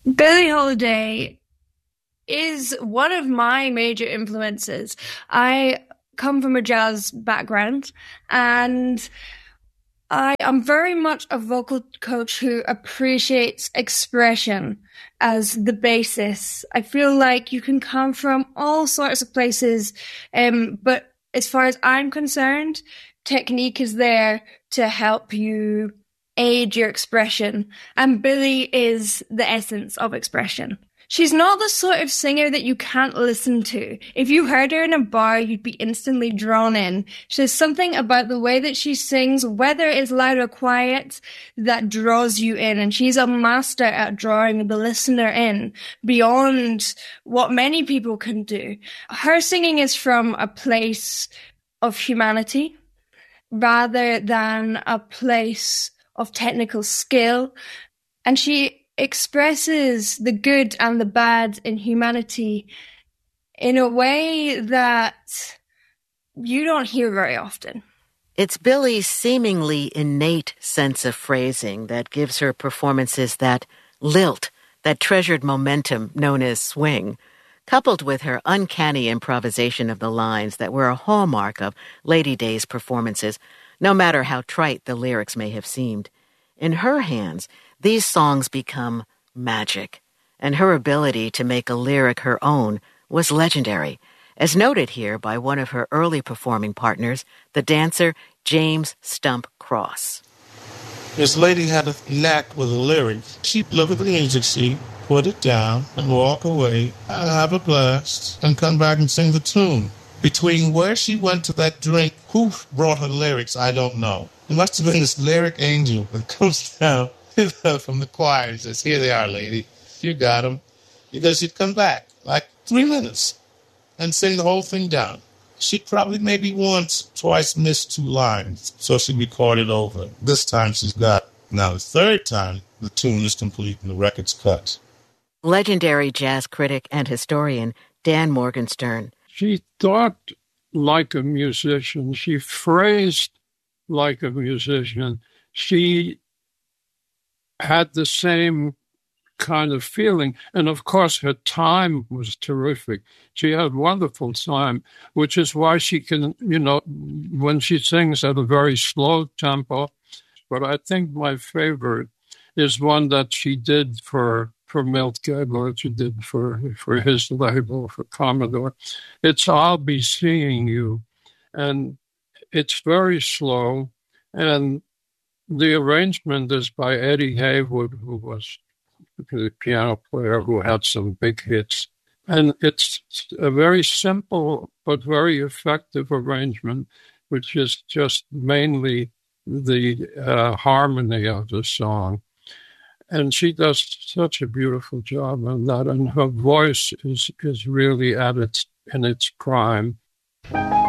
Billie Holiday is one of my major influences. I come from a jazz background and I am very much a vocal coach who appreciates expression as the basis. I feel like you can come from all sorts of places, but as far as I'm concerned, technique is there to help you aid your expression, and Billie is the essence of expression. She's not the sort of singer that you can't listen to. If you heard her in a bar, you'd be instantly drawn in. There's something about the way that she sings, whether it's loud or quiet, that draws you in. And she's a master at drawing the listener in beyond what many people can do. Her singing is from a place of humanity rather than a place of technical skill. And she expresses the good and the bad in humanity in a way that you don't hear very often. It's Billie's seemingly innate sense of phrasing that gives her performances that lilt, that treasured momentum known as swing, coupled with her uncanny improvisation of the lines that were a hallmark of Lady Day's performances, no matter how trite the lyrics may have seemed. In her hands, these songs become magic, and her ability to make a lyric her own was legendary, as noted here by one of her early performing partners, the dancer James Stump Cross. This lady had a knack with the lyrics. She'd look at the music sheet, put it down, and walk away, and have a blast, and come back and sing the tune. Between where she went to that drink, who brought her lyrics, I don't know. It must have been this lyric angel that comes down from the choir and says, "Here they are, lady. You got them." Because she'd come back, like 3 minutes, and sing the whole thing down. She'd probably maybe once, twice missed 2 lines, so she'd record it over. This time she's got, now the third time, the tune is complete and the record's cut. Legendary jazz critic and historian Dan Morgenstern. She thought like a musician. She phrased like a musician. She had the same kind of feeling. And of course, her time was terrific. She had wonderful time, which is why she can, when she sings at a very slow tempo. But I think my favorite is one that she did for Milt Gabler, that she did for his label, for Commodore. It's "I'll Be Seeing You." And it's very slow. And the arrangement is by Eddie Haywood, who was the piano player who had some big hits. And it's a very simple but very effective arrangement, which is just mainly the harmony of the song. And she does such a beautiful job on that, and her voice is really in its prime.